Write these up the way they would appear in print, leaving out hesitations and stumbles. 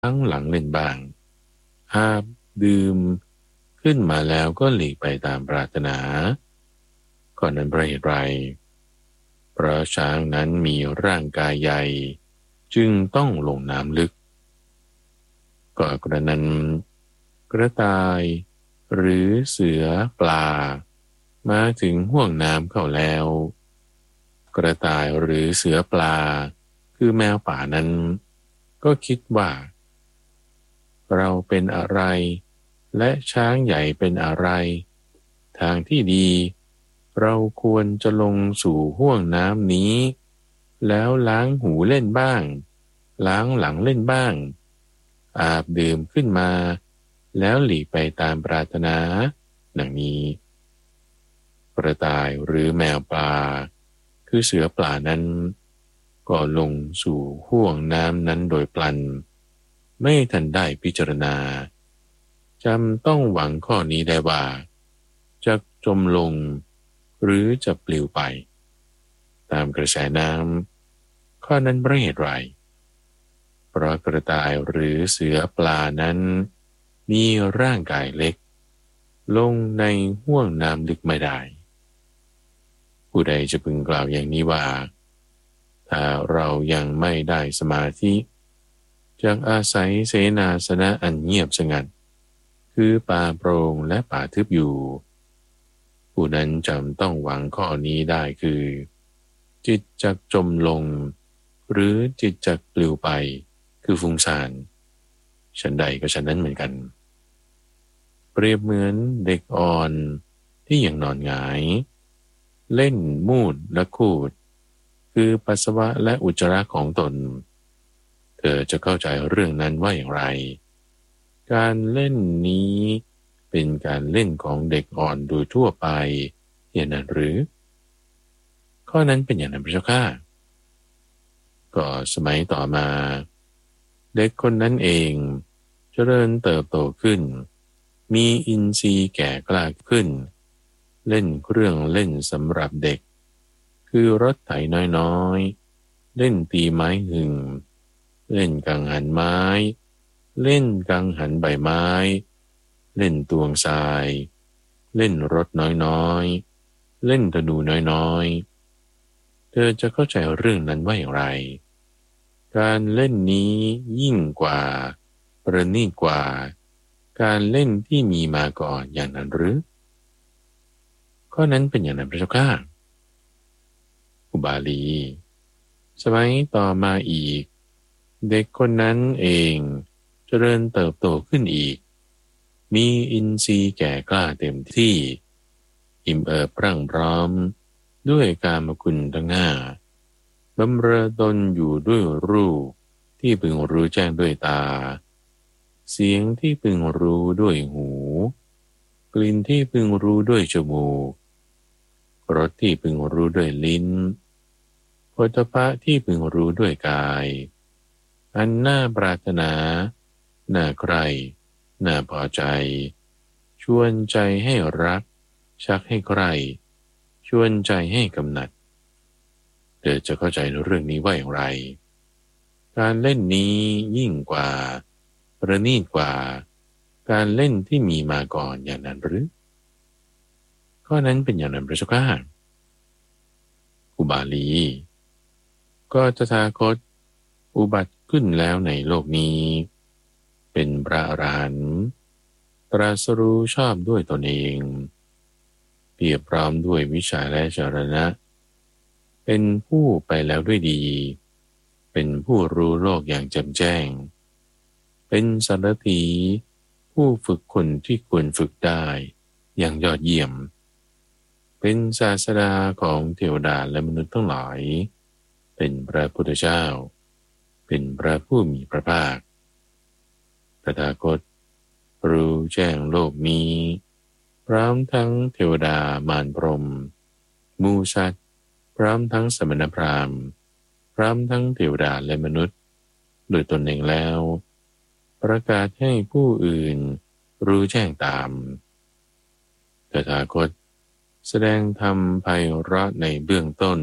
ทั้งหลังเล่นบ้างหากดื่มขึ้นมาแล้วก็หลีกไปตามปรารถนาก่อนนั้นเพราะเหตุไรเพราะช้างนั้นมีร่างกายใหญ่จึงต้องลงน้ำลึกก็กระนั้นกระต่ายหรือเสือปลามาถึงห่วงน้ำเข้าแล้วกระต่ายหรือเสือปลาคือแมวป่านั้นก็คิดว่าเราเป็นอะไรและช้างใหญ่เป็นอะไรทางที่ดีเราควรจะลงสู่ห่วงน้ำนี้แล้วล้างหูเล่นบ้างล้างหลังเล่นบ้างอาบดื่มขึ้นมาแล้วหลีกไปตามปรารถนาดังนี้กระต่ายหรือแมวป่าคือเสือป่านั้นก็ลงสู่ห่วงน้ำนั้นโดยพลันไม่ทันได้พิจารณาจำต้องหวังข้อนี้ได้ว่าจะจมลงหรือจะปลิวไปตามกระแสน้ำข้อนั้นเพราะเหตุไรเพราะกระต่ายหรือเสือปลานั้นมีร่างกายเล็กลงในห่วงน้ำลึกไม่ได้ผู้ใดจะพึงกล่าวอย่างนี้ว่าถ้าเรายังไม่ได้สมาธิจากอาศัยเสนาสนะอันเงียบสงัดคือป่าโปร่งและป่าทึบอยู่ผู้นั้นจำต้องหวังข้อนี้ได้คือจิตจักจมลงหรือจิตจักปลิวไปคือฟุ้งซ่านฉันใดก็ฉันนั้นเหมือนกันเปรียบเหมือนเด็กอ่อนที่ยังนอนหงายเล่นมูดและคูดคือปัสสาวะและอุจจาระของตนเธอจะเข้าใจเรื่องนั้นว่าอย่างไรการเล่นนี้เป็นการเล่นของเด็กอ่อนโดยทั่วไปอย่างนั้นหรือข้อนั้นเป็นอย่างนั้นพระเจ้าข้าก็สมัยต่อมาเด็กคนนั้นเองเจริญเติบโตขึ้นมีอินทรีย์แก่กล้าขึ้นเล่นเครื่องเล่นสำหรับเด็กคือรถไถน้อยๆเล่นตีไม้หึงเล่นกังหันไม้เล่นกังหันใบไม้เล่นตวงทรายเล่นรถน้อยๆเล่นธนูน้อยๆเธอจะเข้าใจเรื่องนั้นว่าอย่างไรการเล่นนี้ยิ่งกว่าประณีตกว่าการเล่นที่มีมาก่อนอย่างนั้นหรือข้อนั้นเป็นอย่างนั้นพระเจ้าข้าอุบาลีสมัยต่อมาอีกเด็กคนนั้นเองเจริญเติบโตขึ้นอีกมีอินทรีย์แก่กล้าเต็มที่อิ่มเอิบพรั่งพร้อมด้วยกามคุณทั้งห้าบำเรอตนอยู่ด้วยรูปที่พึงรู้แจ้งด้วยตาเสียงที่พึงรู้ด้วยหูกลิ่นที่พึงรู้ด้วยจมูกรสที่พึงรู้ด้วยลิ้นโผฏฐัพพะที่พึงรู้ด้วยกายอันน่าปรารถนาน่าใคร่น่าพอใจชวนใจให้รักชักให้ใคร่ชวนใจให้กำหนัดเธอจะเข้าใจในเรื่องนี้ว่าอย่างไรการเล่นนี้ยิ่งกว่าประณีตกว่าการเล่นที่มีมาก่อนอย่างนั้นหรือข้อนั้นเป็นอย่างนั้นพระเจ้าข้าอุบาลีก็ตถาคตอุบัติขึ้นแล้วในโลกนี้เป็นพระอรหันต์ตรัสรู้ชอบด้วยตนเองเพียบพร้อมด้วยวิชาและจรณะเป็นผู้ไปแล้วด้วยดีเป็นผู้รู้โลกอย่างแจ่มแจ้งเป็นสารถีผู้ฝึกคนที่ควรฝึกได้อย่างยอดเยี่ยมเป็นศาสดาของเทวดาและมนุษย์ทั้งหลายเป็นพระพุทธเจ้าเป็นพระผู้มีพระภาคตถาคตรู้แจ้งโลกนี้พร้อมทั้งเทวดามารพรหมหมู่สัตว์พร้อมทั้งสมณพราหมณ์พร้อมทั้งเทวดาและมนุษย์โดยตนเองแล้วประกาศให้ผู้อื่นรู้แจ้งตามตถาคตแสดงธรรมไพเราะในเบื้องต้น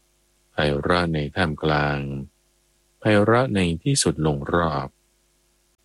ไพเราะในท่ามกลางไพเราะในที่สุดลงรอบ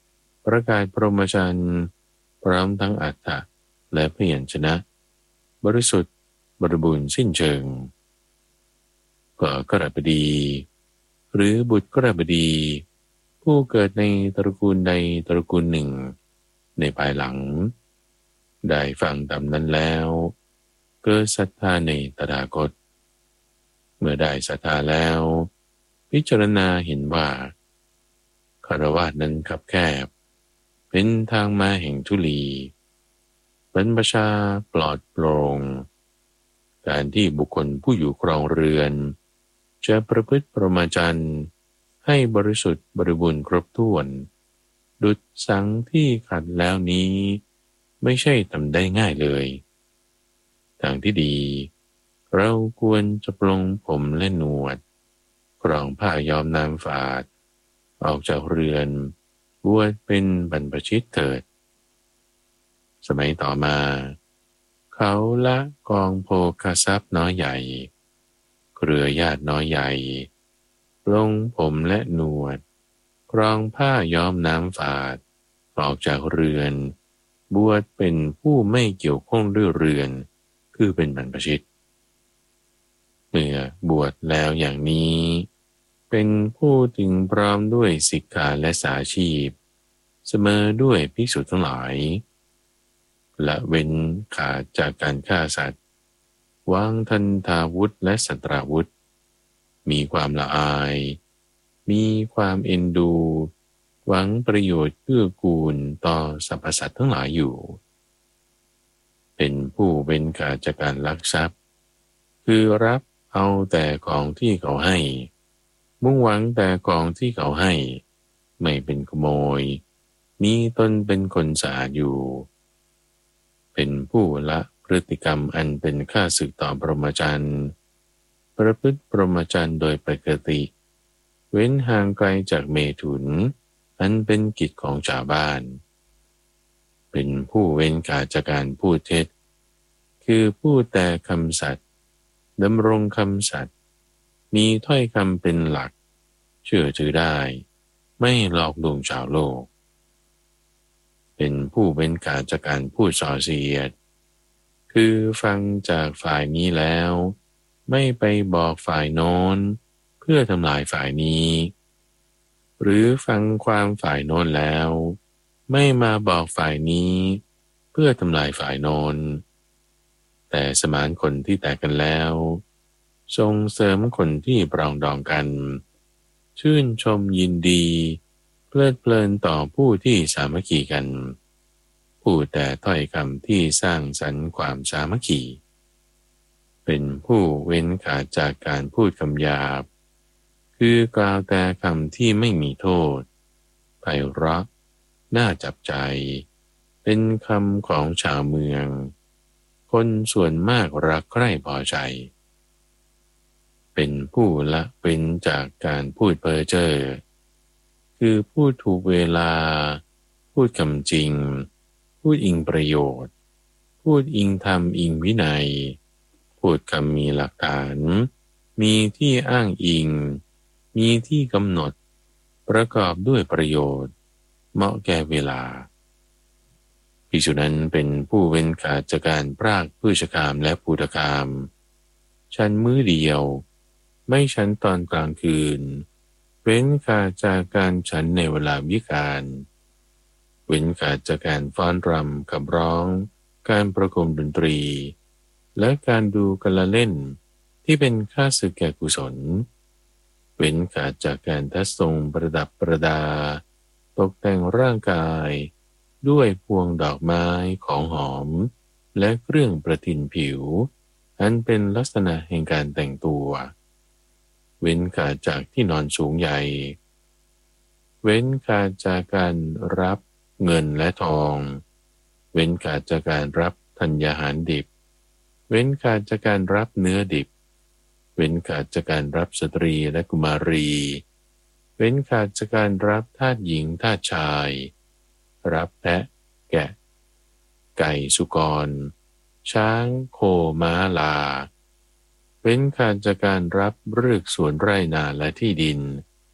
ประกาศพรหมจรรย์พร้อมทั้งอัฏฐะและพยัญชนะบริสุทธิ์บริบูรณ์สิ้นเชิงก็กฤบดีหรือบุตรกฤบดีผู้เกิดในตระกูลใดตระกูลหนึ่งในภายหลังได้ฟังตามนั้นแล้วเกิดศรัทธาในตถาคตเมื่อได้ศรัทธาแล้วพิจารณาเห็นว่าคฤหัสถ์นั้นคับแคบเป็นทางมาแห่งทุลีบรรพชาปลอดโปร่งการที่บุคคลผู้อยู่ครองเรือนจะประพฤติพรหมจรรย์ให้บริสุทธิ์บริบูรณ์ครบถ้วนดุจสังที่ขัดแล้วนี้ไม่ใช่ทำได้ง่ายเลยทางที่ดีเราควรจะปลงผมและหนวดครองผ้าย้อมน้ำฝาดออกจากเรือนบวชเป็นบรรพชิตเถิดสมัยต่อมาเขาละกองโภคทรัพย์น้อยใหญ่เครือญาติน้อยใหญ่ปลงผมและหนวดครองผ้าย้อมน้ำฝาดออกจากเรือนบวชเป็นผู้ไม่เกี่ยวข้องด้วยเรือนคือเป็นบรรพชิตเมื่อบวชแล้วอย่างนี้เป็นผู้ถึงพร้อมด้วยสิกขาและสาชีพเสมอด้วยภิกษุทั้งหลายละเว้นขาดจากการฆ่าสัตว์วางทันทาวุธและสัตราวุธมีความละอายมีความเอ็นดูหวังประโยชน์เกื้อกูลต่อสรรพสัตว์ทั้งหลายอยู่เป็นผู้เว้นขาดจากการลักทรัพย์คือรับเอาแต่ของที่เขาให้มุ่งหวังแต่ของที่เขาให้ไม่เป็นขโมยมีตนเป็นคนสะอาดอยู่เป็นผู้ละพฤติกรรมอันเป็นข้าศึกต่อพรหมจรรย์ประพฤติพรหมจรรย์โดยปกติเว้นห่างไกลจากเมถุนอันเป็นกิจของชาวบ้านเป็นผู้เว้นขาดจากการพูดเท็จคือพูดแต่คำสัตย์ดำรงคำสัตย์มีถ้อยคำเป็นหลักเชื่อถือได้ไม่หลอกลวงชาวโลกเป็นผู้เว้นขาดจากการพูดส่อเสียดคือฟังจากฝ่ายนี้แล้วไม่ไปบอกฝ่ายโน้นเพื่อทำลายฝ่ายนี้หรือฟังความฝ่ายโน้นแล้วไม่มาบอกฝ่ายนี้เพื่อทำลายฝ่ายโน้นแต่สมานคนที่แตกกันแล้วส่งเสริมคนที่ปรองดองกันชื่นชมยินดีเพลิดเพลินต่อผู้ที่สามัคคีกันพูดแต่ถ้อยคำที่สร้างสรรค์ความสามัคคีเป็นผู้เว้นขาดจากการพูดคำหยาบคือกล่าวแต่คำที่ไม่มีโทษไพเราะน่าจับใจเป็นคำของชาวเมืองคนส่วนมากรักใคร่พอใจเป็นผู้ละเว้นจากการพูดเพ้อเจ้อคือพูดถูกเวลาพูดคำจริงพูดอิงประโยชน์พูดอิงธรรมอิงวินัยพูดคำมีหลักฐานมีที่อ้างอิงมีที่กำหนดประกอบด้วยประโยชน์เหมาะแก่เวลาภิกษุนั้นเป็นผู้เว้นขาดจากการพรากพืชกามและภูตกามฉันมื้อเดียวไม่ฉันตอนกลางคืนเว้นขาดจากการฉันในเวลาวิกาลเว้นขาดจากการฟ้อนรำขับร้องการประโคมดนตรีและการดูการละเล่นที่เป็นค่าศึกแก่กุศลเว้นขาดจากการทัดทรงประดับประดาตกแต่งร่างกายด้วยพวงดอกไม้ของหอมและเครื่องประทินผิวอันเป็นลักษณะแห่งการแต่งตัวเว้นขาดจากที่นอนสูงใหญ่เว้นขาดจากการรับเงินและทองเว้นขาดจากการรับธัญญาหารดิบเว้นขาดจากการรับเนื้อดิบเว้นขาดจากการรับสตรีและกุมารีเว้นขาดจากการรับทาสหญิงทาสชายรับแพะแกะไก่สุกรช้างโคม้าลาเว้นขาดจากการรับฤกษ์สวนไร่นาและที่ดิน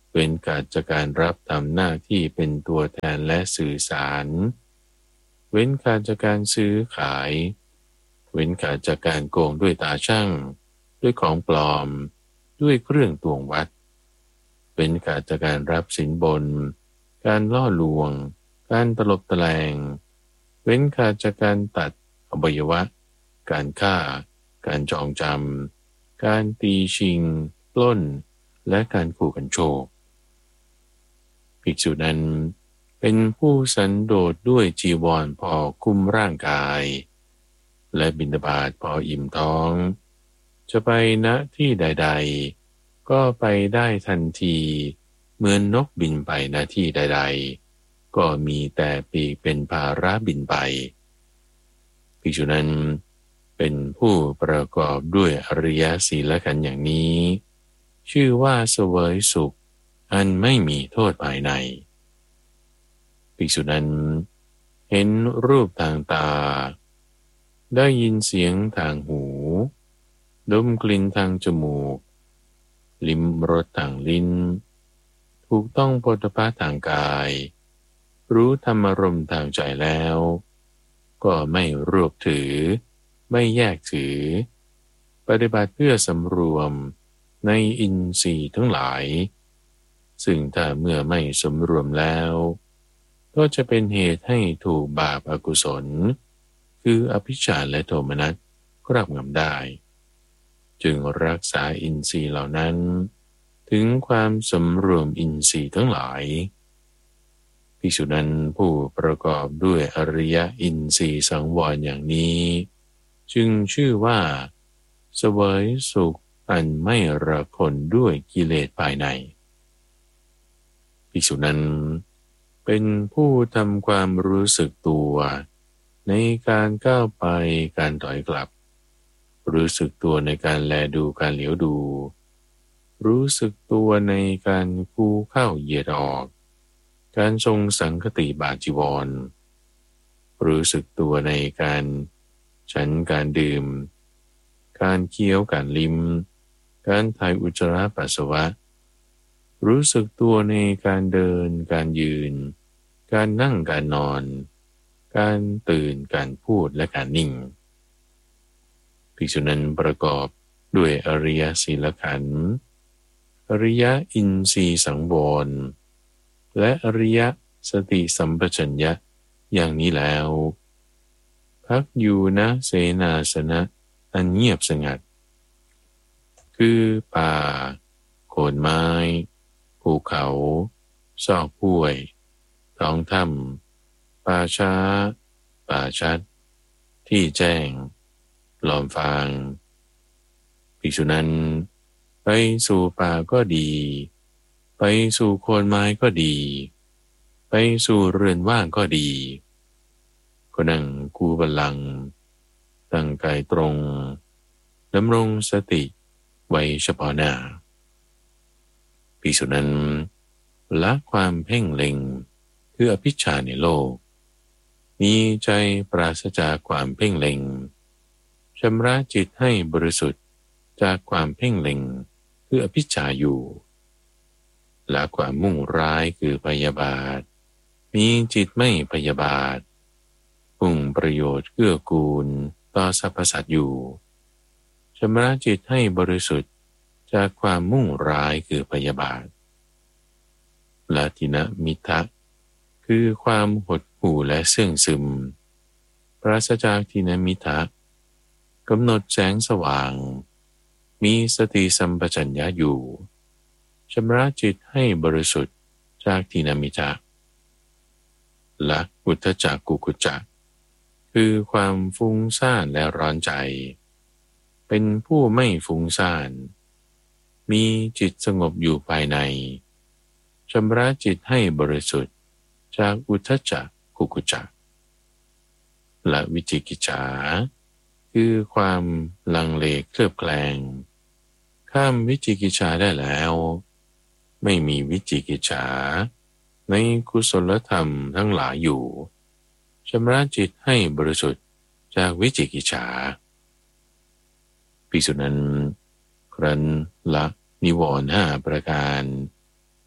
เว้นการจากการรับทำหน้าที่เป็นตัวแทนและสื่อสารเว้นการจากการซื้อขายเว้นการจากการโกงด้วยตาช่างด้วยของปลอมด้วยเครื่องตวงวัดเว้นการจากการรับสินบนการล่อลวงการตลบตะแลงเว้นการจากการตัดอวัยวะการฆ่าการจองจำการตีชิงปล้นและการขู่กันโชคภิกษุนั้นเป็นผู้สันโดษด้วยจีวรพอคุ้มร่างกายและบิณฑบาตพออิ่มท้องจะไปณที่ใดๆก็ไปได้ทันทีเหมือนนกบินไปณที่ใดๆก็มีแต่ปีกเป็นภาระบินไปภิกษุนั้นเป็นผู้ประกอบด้วยอริยศีลขันธ์อย่างนี้ชื่อว่าเสวยสุขอันไม่มีโทษภายในภิกษุนั้นเห็นรูปทางตาได้ยินเสียงทางหูดมกลิ่นทางจมูกลิ้มรสทางลิ้นถูกต้องโผฏฐัพพะทางกายรู้ธรรมารมณ์ทางใจแล้วก็ไม่รวบถือไม่แยกถือปฏิบัติเพื่อสำรวมในอินทรีย์ทั้งหลายซึ่งถ้าเมื่อไม่สำรวมแล้วก็จะเป็นเหตุให้ถูกบาปอกุศลคืออภิชฌาและโทมนัสครอบงำได้จึงรักษาอินทรีย์เหล่านั้นถึงความสำรวมอินทรีย์ทั้งหลายภิกษุนั้นผู้ประกอบด้วยอริยอินทรีย์สังวรอย่างนี้จึงชื่อว่าเสวยสุขอันไม่ระคนด้วยกิเลสภายในภิกษุนั้นเป็นผู้ทำความรู้สึกตัวในการก้าวไปการถอยกลับรู้สึกตัวในการแลดูการเหลียวดูรู้สึกตัวในการคูเข้าเหยียดออกการทรงสังคติบาจีวรรู้สึกตัวในการฉันการดื่มการเคี้ยวการลิ้มการถ่ายอุจจาระปัสสาวะรู้สึกตัวในการเดินการยืนการนั่งการนอนการตื่นการพูดและการนิ่งภิกษุนั้นประกอบด้วยอริยศีลขันธ์อริยอินทรีย์สังวรและอริยสติสัมปชัญญะอย่างนี้แล้วพักอยู่ณเสนาสนะอันเงียบสงัดคือป่าโคนไม้ภูเขาซอกห้วยท้องถ้ำป่าช้าป่าชัดที่แจ้งลอมฟางภิกษุนั้นไปสู่ป่าก็ดีไปสู่โคนไม้ก็ดีไปสู่เรือนว่างก็ดีก็นั่งคูบัลลังก์ตั้งกายตรงดำรงสติไว้เฉพาะหน้าภิกษุนั้นละความเพ่งเล็งคืออภิชฌาในโลกมีใจปราศจากความเพ่งเล็งชำระจิตให้บริสุทธิ์จากความเพ่งเล็งคืออภิชฌาอยู่ละความมุ่งร้ายคือพยาบาทมีจิตไม่พยาบาทมุ่งประโยชน์เกื้อกูลต่อสรรพสัตว์อยู่ชำระจิตให้บริสุทธิ์จากความมุ่งร้ายคือพยาบาทละทินมิทะคือความหดหู่และเสื่องซึมปราศจากทินมิทะกำหนดแสงสว่างมีสติสัมปชัญญะอยู่ชำระจิตให้บริสุทธิ์จากทินมิทะละอุทธัจจกุกุจจะคือความฟุ้งซ่านและร้อนใจเป็นผู้ไม่ฟุ้งซ่านมีจิตสงบอยู่ภายในชำระจิตให้บริสุทธิ์จากอุทธัจจกุกุจจะละวิจิกิจฉาคือความลังเลเคลือบแคลงข้ามวิจิกิจฉาได้แล้วไม่มีวิจิกิจฉาในกุศลธรรมทั้งหลายอยู่ชำระจิตให้บริสุทธิ์จากวิจิกิจฉาภิกษุนั้นครั้นละนิวรณ์5ประการ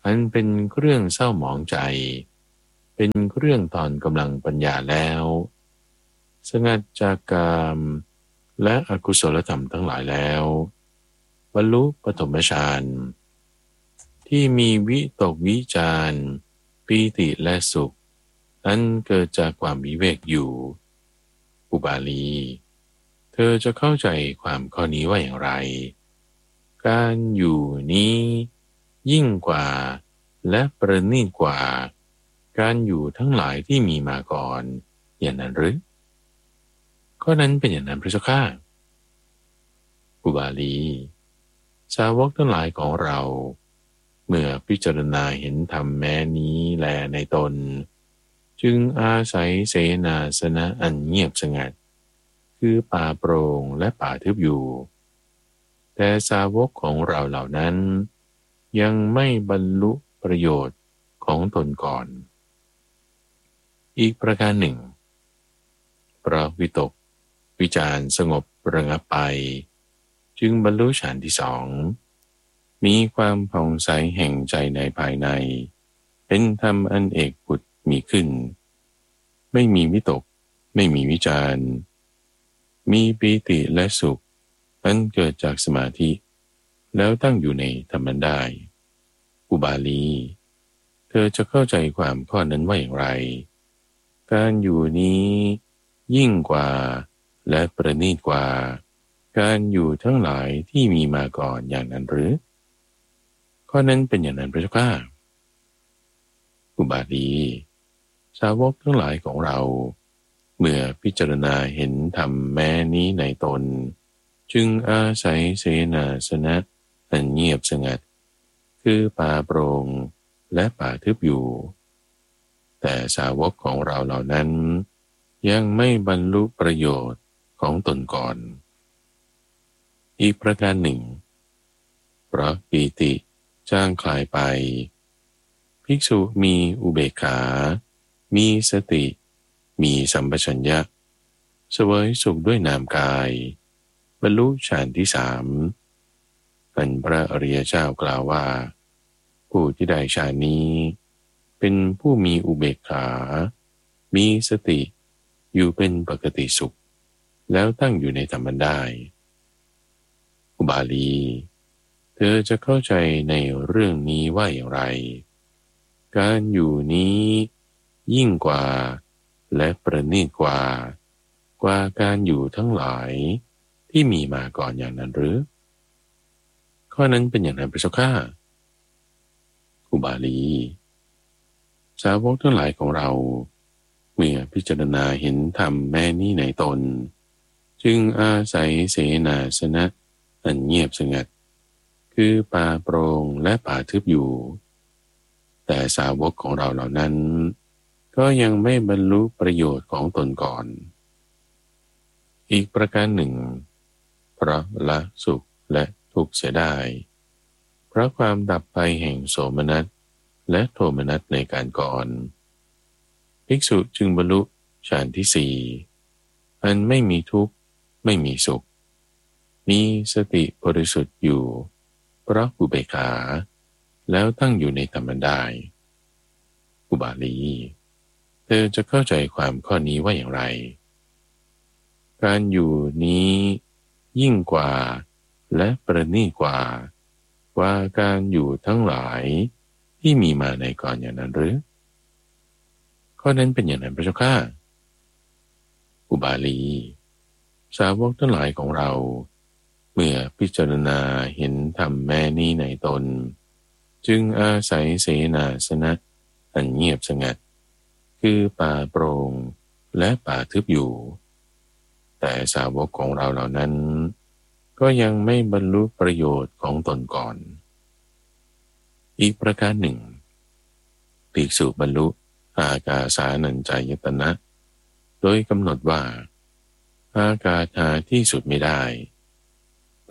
อันเป็นเครื่องเศร้าหมองใจเป็นเครื่องถอนกำลังปัญญาแล้วสงัดจากกามและอกุศลธรรมทั้งหลายแล้วบรรลุปฐมฌานที่มีวิตกวิจารปีติและสุขอันเกิดจากความวิเวกอยู่อุบาลีเธอจะเข้าใจความข้อนี้ว่าอย่างไรการอยู่นี้ยิ่งกว่าและประณีตกว่าการอยู่ทั้งหลายที่มีมาก่อนอย่างนั้นหรือข้อนั้นเป็นอย่างนั้นพระเจ้าข้าอุบาลีสาวกทั้งหลายของเราเมื่อพิจารณาเห็นธรรมแม้นี้แลในตนจึงอาศัยเสนาสนะอันเงียบสงัดคือป่าโปร่งและป่าทึบอยู่แต่สาวกของเราเหล่านั้นยังไม่บรรลุประโยชน์ของตนก่อนอีกประการหนึ่งเพราะวิตกวิจารสงบระงับไปจึงบรรลุฌานที่สองมีความผ่องใสแห่งใจในภายในเป็นธรรมอันเอกบุตรมีขึ้นไม่มีวิตกไม่มีวิจารมีปีติและสุขอันเกิดจากสมาธิแล้วตั้งอยู่ในธรรมได้อุบาลีเธอจะเข้าใจความข้อนั้นว่าอย่างไรการอยู่นี้ยิ่งกว่าและประณีตกว่าการอยู่ทั้งหลายที่มีมาก่อนอย่างนั้นหรือข้อนั้นเป็นอย่างนั้นพระเจ้าข้าอุบาลีสาวกทั้งหลายของเราเมื่อพิจารณาเห็นธรรมแม้นี้ในตนจึงอาศัยเสนาสนะอันเงียบสงัดคือป่าโปร่งและป่าทึบอยู่แต่สาวกของเราเหล่านั้นยังไม่บรรลุประโยชน์ของตนก่อนอีกประการหนึ่งเพราะปีติจางคลายไปภิกษุมีอุเบกขามีสติมีสัมปชัญญะเสวยสุขด้วยนามกายบรรลุฌานที่สามอันพระอริยเจ้ากล่าวว่าผู้ที่ได้ฌานนี้เป็นผู้มีอุเบกขามีสติอยู่เป็นปกติสุขแล้วตั้งอยู่ในธรรมได้อุบาลีเธอจะเข้าใจในเรื่องนี้ว่าอย่างไรการอยู่นี้ยิ่งกว่าและประณีตกว่าการอยู่ทั้งหลายที่มีมาก่อนอย่างนั้นหรือข้อนั้นเป็นอย่างนั้นพระเจ้าข้าอุบาลีสาวกทั้งหลายของเราเมื่อพิจารณาเห็นธรรมแม้นี้ในตนจึงอาศัยเสนาสนะอันเงียบสงัดคือป่าโปร่งและป่าทึบอยู่แต่สาวกของเราเหล่านั้นก็ยังไม่บรรลุประโยชน์ของตนก่อนอีกประการหนึ่งเพราะละสุขและทุกข์เสียได้เพราะความดับไปแห่งโสมนัสและโทมนัสในการก่อนภิกษุจึงบรรลุฌานที่สี่อันไม่มีทุกข์ไม่มีสุขมีสติบริสุทธิ์อยู่เพราะอุเบกขาแล้วตั้งอยู่ในธรรมได้อุบาลีเธอจะเข้าใจความข้อนี้ว่าอย่างไรการอยู่นี้ยิ่งกว่าและประณีตกว่าการอยู่ทั้งหลายที่มีมาในก่อนอย่างนั้นหรือข้อนั้นเป็นอย่างนั้นพระเจ้าข้าอุบาลีสาวกทั้งหลายของเราเมื่อพิจารณาเห็นธรรมแม้นี้ในตนจึงอาศัยเสนาสนะอันเงียบสงัดคือป่าโปร่งและป่าทึบอยู่แต่สาวกของเราเหล่านั้นก็ยังไม่บรรลุประโยชน์ของตนก่อนอีกประการหนึ่งภิกษุบรรลุอากาสานัญจายตนะโดยกำหนดว่าอากาศหาที่สุดไม่ได้